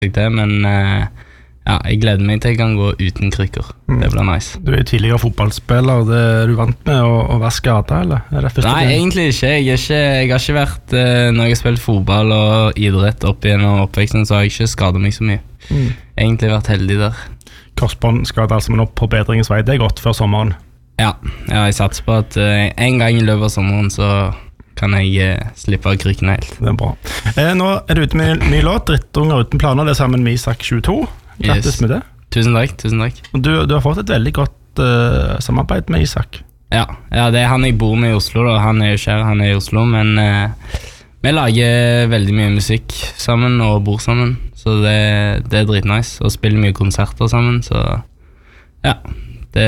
det, men ja, jeg gleder meg til jeg kan gå uten krykker. Det blir nice. Du tidligere fotballspiller, er du vant med å være skadet, eller? Nei, egentlig ikke. Jeg har ikke vært, når jeg har spilt fotball og idrett opp gjennom oppveksten, så har jeg ikke skadet meg så mye. Egentlig vært heldig der. Korsbåndskade altså, men opp på bedringens vei, det godt før sommeren? Ja, jeg satser på at en gang i løpet av sommeren så kan jeg slippe av krykkene helt. Det bra. Nå du ute med en ny låt, Drittunger uten planer, det sammen med Isak 22. Grattis med det. Tusen takk. Og du har fått et veldig godt samarbeid med Isak. Ja, det han jeg bor med i Oslo da. Han jo ikke her, han i Oslo, men vi lager veldig mye musikk sammen og bor sammen, så det dritnice, og spiller mye konserter sammen, så ja, det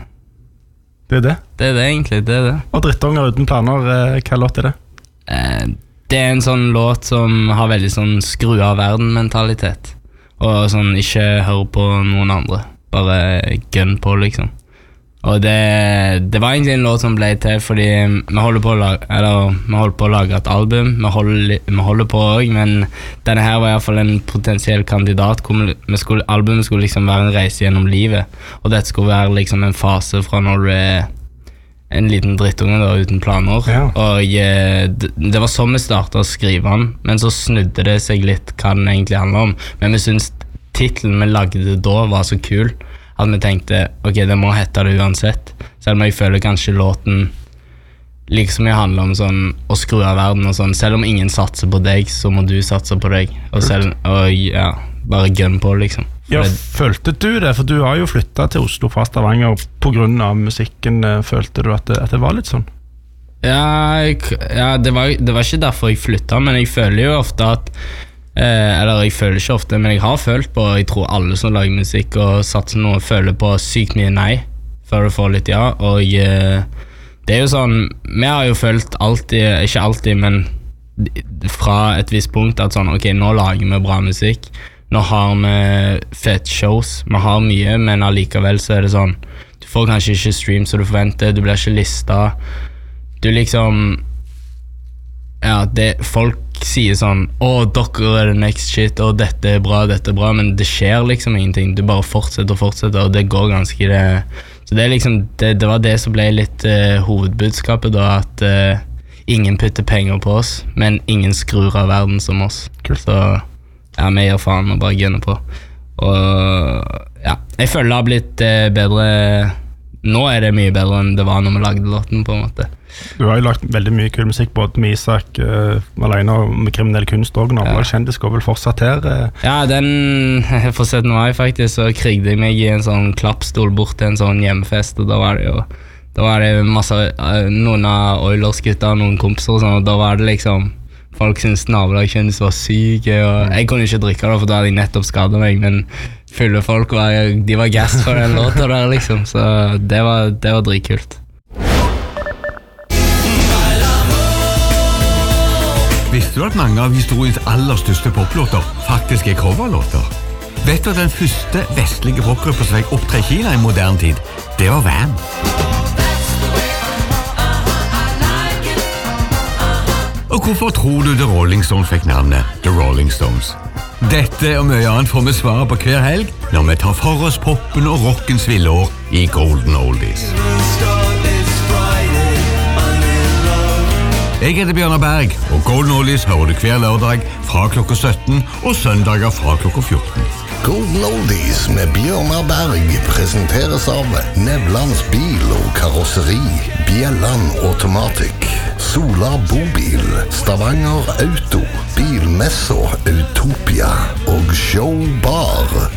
er det? Det er det egentlig, det er det. Og Drittunger uten planer, hva låt er det? Det er en sånn låt som har veldig sånn skru av verden-mentalitet. Og sånn ikke hør på noen andre, bare gun på liksom. Og det var egentlig en låt som ble til fordi vi holder på å lage et album, vi holder på også, men denne her var i hvert fall en potensiell kandidat. Albumet skulle liksom være en reise gjennom livet, og dette skulle være liksom en fase fra når du en liten drittunge da, uten planer. Ja. Og det var sånn vi startet å skrive den, men så snudde det seg litt hva den egentlig handler om. Men vi synes titlen vi lagde da var så kul, at vi tenkte, ok, det må hette det uansett. Selv om jeg føler kanskje låten liksom jeg handler om sånn å skru av verden og sånn. Selv om ingen satser på deg, så må du satse på deg. Og ja, bare gun på liksom. Ja, følte du det? For du har jo flyttet til Oslo fra Stavanger på grunn av musikken. Følte du at det var litt sånn? Ja, det var ikke derfor jeg flyttet, men jeg føler jo ofte at eller jeg føler ikke ofte, men jeg har følt på, jeg tror alle som lager musikk og satser noe, føler på sykt mye nei før du får litt ja. Og det er jo sånn, vi har jo følt alltid, ikke alltid, men fra et visst punkt at sånn, ok, nå lager vi bra musikk, nå har vi fett shows, vi har mye, men allikevel så er det sånn, du får kanskje ikke stream så du forventer, du blir ikke listet, du liksom ja, folk sier sånn dere er the next shit, dette er bra, men det skjer liksom ingenting, du bare fortsetter, og det går ganske det. Så det er liksom, det var det som ble litt hovedbudskapet da, at ingen putter penger på oss, men ingen skrur av verden som oss. Kult. Så ja, vi gjør faen og bare gunner på. Og ja, jeg føler det har blitt bedre. Nå er det mye bedre enn det var når vi lagde låten på en måte. Du har jo lagt veldig mye kul musikk både med Isak alene og med kriminell kunst og Nabolag Kjendis går vel fortsatt her? Ja, den for 17. mai faktisk så krigde jeg meg i en sånn klappstol bort til en sånn hjemmefest, og da var det masse, noen av Oilers-gutter, noen kompiser og sånn, og da var det liksom folk synes Nabolag Kjendis var syke, og jeg kunne ikke drikke det, for da hadde jeg nettopp skadet meg, men fulle folk de var gass for den låta der liksom, så det var dritkult. Visste du at mange av historiens aller største poplåter faktisk er coverlåter? Vet du at den første vestlige popgruppa som fikk opptre i Kina i moderne tid, det var Wham! Og hvorfor tror du The Rolling Stones fikk navnet The Rolling Stones? Dette og mye annet får vi svare på hver helg når vi tar for oss poppen og rockens villår i Golden Oldies. Jeg heter Bjørnar Berg, og Golden Oldies hører du hver lørdag fra klokka 17 og søndager fra klokka 14. Golden Oldies med Bjørnar Berg presenteres av Nevlands bil og karosseri, Bjelland Automatic, Solar Bobil, Stavanger Auto, Bilmesso Utopia og Show Bar.